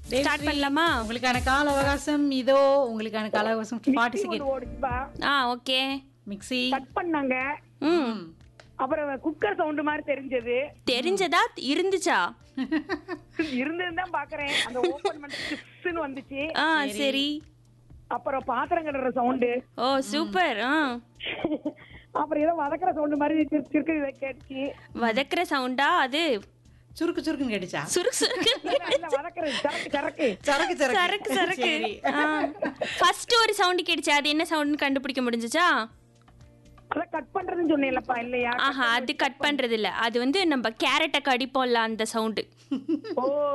Start பண்ணலாமா? உங்களுக்கான கால அவகாசம் இதோ. உங்களுக்கான கால அவகாசம் 40 செகண்ட். ஓடுச்சுப்பா. ஓகே. மிக்ஸி. கட் பண்ணாங்க. ம். அப்புறம் குக்கர் சவுண்ட் மாதிரி தெரிஞ்சது. தெரிஞ்சதா இருந்துச்சா? இருந்ததுதான் பாக்குறேன். அந்த ஓபன் பண்ணிட்டு வந்துச்சு. சரி. அப்புறம் பாத்திரம் கட்டுற சவுண்டு. ஓ சூப்பர். அப்புறம் ஏதோ வதக்குற சவுண்ட் மாதிரி சிறுக்கு கேட்டுச்சு. வதக்குற சவுண்டா அது? சுருக்கு சுருக்குன்னு கேட்டுச்சா? சுருக்கு சுருக்கு. இல்ல வதக்குறது சரக்கு சரக்கு சரக்கு சரக்கு சரக்கு. ஃபர்ஸ்ட் ஒரு சவுண்ட் கேட்டுச்சு. அது என்ன சவுண்ட்னு கண்டுபிடிக்க முடிஞ்சுச்சா? அதான் கட் பண்றதுன்னு சொன்னேன்லப்பா. இல்லையா? அது கட் பண்றது இல்ல. அது வந்து நம்ம கேரட்டை கடிப்போம்ல அந்த சவுண்டு. ஓ